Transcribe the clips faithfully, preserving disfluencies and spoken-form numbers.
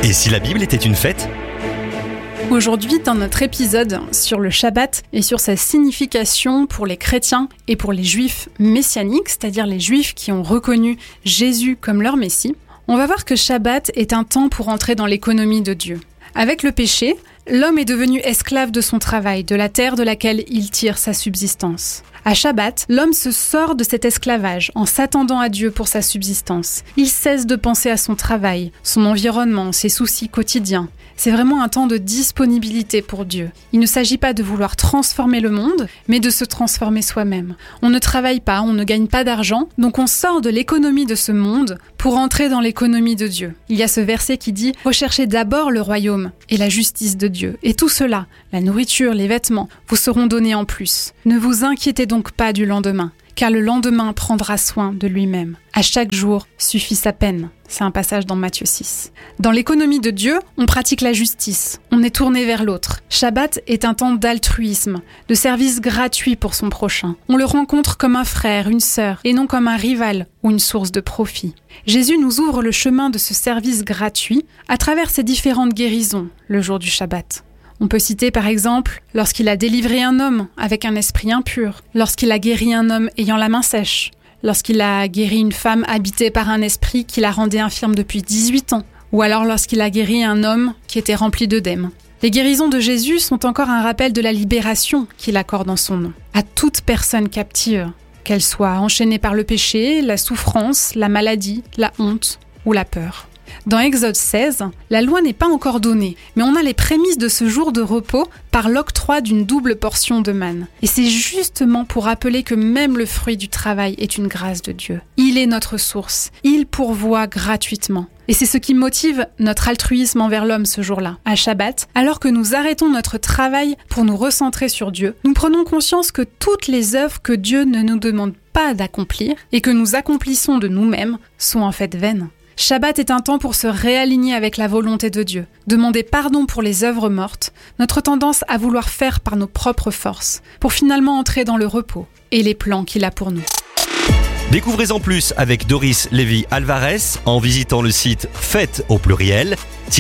Et si la Bible était une fête ? Aujourd'hui, dans notre épisode sur le Shabbat et sur sa signification pour les chrétiens et pour les juifs messianiques, c'est-à-dire les juifs qui ont reconnu Jésus comme leur Messie, on va voir que Shabbat est un temps pour entrer dans l'économie de Dieu. Avec le péché, l'homme est devenu esclave de son travail, de la terre de laquelle il tire sa subsistance. À Shabbat, l'homme se sort de cet esclavage en s'attendant à Dieu pour sa subsistance. Il cesse de penser à son travail, son environnement, ses soucis quotidiens. C'est vraiment un temps de disponibilité pour Dieu. Il ne s'agit pas de vouloir transformer le monde, mais de se transformer soi-même. On ne travaille pas, on ne gagne pas d'argent, donc on sort de l'économie de ce monde pour entrer dans l'économie de Dieu. Il y a ce verset qui dit « Recherchez d'abord le royaume et la justice de Dieu, et tout cela, la nourriture, les vêtements, vous seront donnés en plus. Ne vous inquiétez donc pas du lendemain, car le lendemain prendra soin de lui-même. À chaque jour suffit sa peine. » C'est un passage dans Matthieu six. Dans l'économie de Dieu, on pratique la justice. On est tourné vers l'autre. Shabbat est un temps d'altruisme, de service gratuit pour son prochain. On le rencontre comme un frère, une sœur, et non comme un rival ou une source de profit. Jésus nous ouvre le chemin de ce service gratuit à travers ses différentes guérisons le jour du Shabbat. On peut citer par exemple lorsqu'il a délivré un homme avec un esprit impur, lorsqu'il a guéri un homme ayant la main sèche, lorsqu'il a guéri une femme habitée par un esprit qui la rendait infirme depuis dix-huit ans, ou alors lorsqu'il a guéri un homme qui était rempli d'œdème. Les guérisons de Jésus sont encore un rappel de la libération qu'il accorde en son nom, à toute personne captive, qu'elle soit enchaînée par le péché, la souffrance, la maladie, la honte ou la peur. Dans Exode seize, la loi n'est pas encore donnée, mais on a les prémices de ce jour de repos par l'octroi d'une double portion de manne. Et c'est justement pour rappeler que même le fruit du travail est une grâce de Dieu. Il est notre source, il pourvoit gratuitement. Et c'est ce qui motive notre altruisme envers l'homme ce jour-là. À Shabbat, alors que nous arrêtons notre travail pour nous recentrer sur Dieu, nous prenons conscience que toutes les œuvres que Dieu ne nous demande pas d'accomplir et que nous accomplissons de nous-mêmes sont en fait vaines. Shabbat est un temps pour se réaligner avec la volonté de Dieu, demander pardon pour les œuvres mortes, notre tendance à vouloir faire par nos propres forces, pour finalement entrer dans le repos et les plans qu'il a pour nous. Découvrez en plus avec Doris Lévy-Alvarez en visitant le site fête au pluriel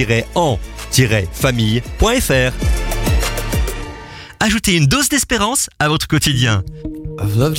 en famille point f r. Ajoutez une dose d'espérance à votre quotidien.